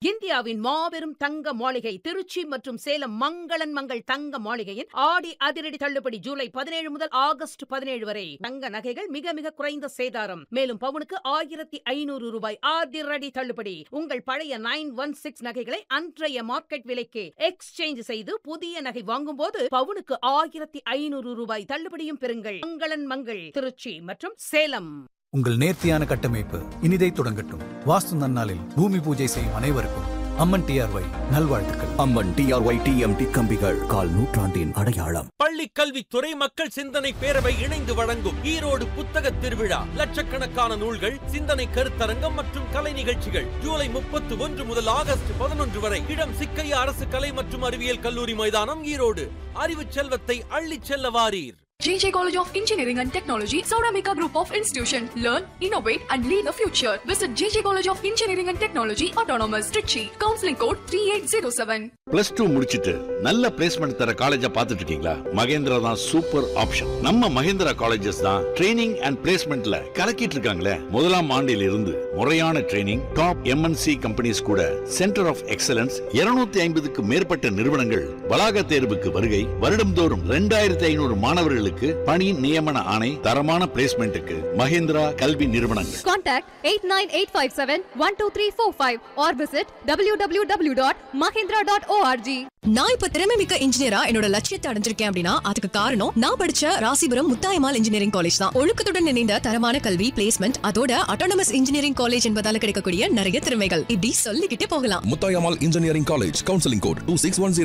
இந்தியாவின் மாபெரும் தங்க மாளிகை திருச்சி மற்றும் சேலம் மங்களன் மங்கள் தங்க மாளிகையின் ஆடி அதிரடி தள்ளுபடி ஜூலை 17 முதல் ஆகஸ்ட் 17 வரை. தங்க நகைகள் மிக மிக குறைந்த சேதாரம். மேலும் பவுனுக்கு 1500 ரூபாய் அதிரடி தள்ளுபடி. உங்கள் பழைய 916 நகைகளை அன்றைய மார்க்கெட் விலைக்கு எக்ஸ்சேஞ்ச் செய்து புதிய நகை வாங்கும்போது பவுனுக்கு 1500 ரூபாய் தள்ளுபடியும் பெறுங்கள். மங்களன் மங்கள் திருச்சி மற்றும் சேலம். உங்கள் நேர்த்தியான கட்டமைப்பு இனிதை தொடங்கட்டும். வாஸ்து நன்னாளில் பூமி பூஜை செய்யும் அனைவருக்கும் அம்மன் டிஆர்ஒய் நல்வாழ்த்துக்கள். அம்மன் டிஆர்ஒய் டிஎம்டி கம்பிகள் கால் நூற்றாண்டின் அடையாளம். பள்ளி கல்வித்துறை மக்கள் சிந்தனை பேரவை இணைந்து வழங்கும் ஈரோடு புத்தக திருவிழா. லட்சக்கணக்கான நூல்கள், சிந்தனை கருத்தரங்கம் மற்றும் கலை நிகழ்ச்சிகள் ஜூலை 31 முதல் ஆகஸ்ட் 11 வரை. இடம் சிக்கையா அரசு கலை மற்றும் அறிவியல் கல்லூரி மைதானம், ஈரோடு. அறிவு செல்வத்தை அள்ளிச் செல்ல வாரீர். JJ College of Engineering and Technology, Sauramika Group of Institution. Learn, innovate and lead the future. Visit JJ College of Engineering and Technology, Autonomous, Trichy. Counseling code 3807. +2 முடிச்சிட்டு நல்ல பிளேஸ்மெண்ட் தர காலேஜா பார்த்துட்டு இருக்கீங்களா? மகேந்திரா தான் சூப்பர் ஆப்ஷன். நம்ம மகேந்திரா காலேஜஸ் தான் training and பிளேஸ்மெண்ட்ல கலக்கிட்டு இருக்காங்களே. முதலாம் ஆண்டில் இருந்து முறையான ட்ரைனிங், டாப் MNC கம்பெனிஸ் கூட சென்டர் ஆஃப் எக்ஸலன்ஸ் 250க்கு மேற்பட்ட நிறுவனங்கள் வளாக தேர்வுக்கு வருகை. வருடம்தோறும் 2500 மாணவர்கள் பணி நியமன ஆணை. தரமான பிளேஸ்மெண்ட்டுக்கு மகேந்திரா கல்வி நிறுவனங்கள். Contact 8985712345 or visit www.mahindra.org. நான் இப்ப திறமை மிக்க இன்ஜினியரா என்னோட லட்சியத்தை அடைஞ்சிருக்கேன் அப்படின்னா அதுக்கு காரணம் நான் படிச்ச ராசிபுரம் முத்தாயம்மாள் இன்ஜினியரிங் காலேஜ் தான். ஒழுக்கத்துடன் இணைந்த தரமான கல்வி, பிளேஸ்மெண்ட், அதோட அட்டானமஸ் இன்ஜினியரிங் காலேஜ் என்பதால கிடைக்கக்கூடிய நிறைய திறமைகள் இப்படி சொல்லிக்கிட்டே போகலாம். Muthayammal engineering college, counselling code 2610.